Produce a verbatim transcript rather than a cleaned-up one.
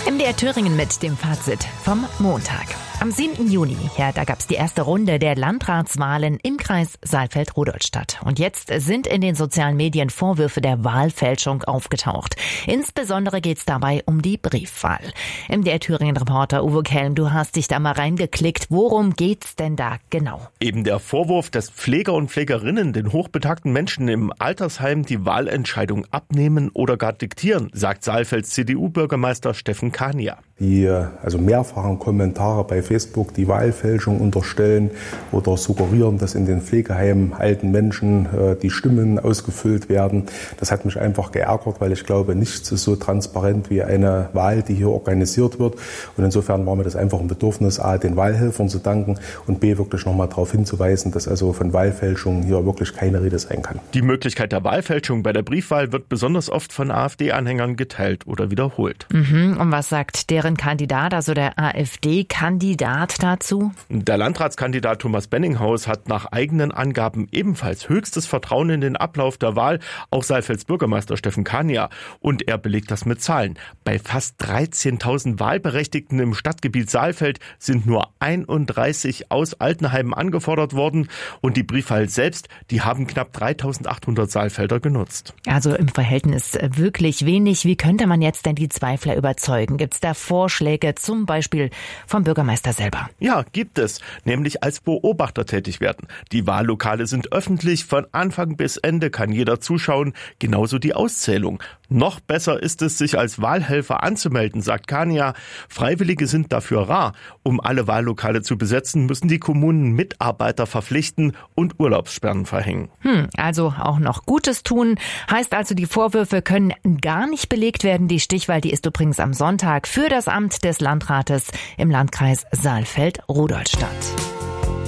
M D R Thüringen mit dem Fazit vom Montag. Am siebten Juni, ja, da gab's die erste Runde der Landratswahlen im Kreis Saalfeld-Rudolstadt. Und jetzt sind in den sozialen Medien Vorwürfe der Wahlfälschung aufgetaucht. Insbesondere geht's dabei um die Briefwahl. M D R Thüringen-Reporter Uwe Kelm, du hast dich da mal reingeklickt. Worum geht's denn da genau? Eben der Vorwurf, dass Pfleger und Pflegerinnen den hochbetagten Menschen im Altersheim die Wahlentscheidung abnehmen oder gar diktieren, sagt Saalfelds C D U-Bürgermeister Steffen Kania. Die also mehrfachen Kommentare bei Facebook die Wahlfälschung unterstellen oder suggerieren, dass in den Pflegeheimen alten Menschen äh, die Stimmen ausgefüllt werden. Das hat mich einfach geärgert, weil ich glaube, nichts ist so transparent wie eine Wahl, die hier organisiert wird. Und insofern war mir das einfach ein Bedürfnis, A, den Wahlhelfern zu danken und B, wirklich nochmal darauf hinzuweisen, dass also von Wahlfälschung hier wirklich keine Rede sein kann. Die Möglichkeit der Wahlfälschung bei der Briefwahl wird besonders oft von AfD-Anhängern geteilt oder wiederholt. Mhm. Und was sagt deren Kandidat, also der AfD-Kandidat dazu? Der Landratskandidat Thomas Benninghaus hat nach eigenen Angaben ebenfalls höchstes Vertrauen in den Ablauf der Wahl, auch Saalfelds Bürgermeister Steffen Kania. Und er belegt das mit Zahlen. Bei fast dreizehntausend Wahlberechtigten im Stadtgebiet Saalfeld sind nur einunddreißig aus Altenheimen angefordert worden. Und die Briefwahl selbst, die haben knapp dreitausendachthundert Saalfelder genutzt. Also im Verhältnis wirklich wenig. Wie könnte man jetzt denn die Zweifler überzeugen? Gibt es da Vorschläge, zum Beispiel vom Bürgermeister selber? Ja, gibt es. Nämlich als Beobachter tätig werden. Die Wahllokale sind öffentlich. Von Anfang bis Ende kann jeder zuschauen. Genauso die Auszählung. Noch besser ist es, sich als Wahlhelfer anzumelden, sagt Kania. Freiwillige sind dafür rar. Um alle Wahllokale zu besetzen, müssen die Kommunen Mitarbeiter verpflichten und Urlaubssperren verhängen. Hm, also auch noch Gutes tun. Heißt also, die Vorwürfe können gar nicht belegt werden. Die Stichwahl, die ist übrigens am Sonntag für das Amt des Landrates im Landkreis Saalfeld-Rudolstadt.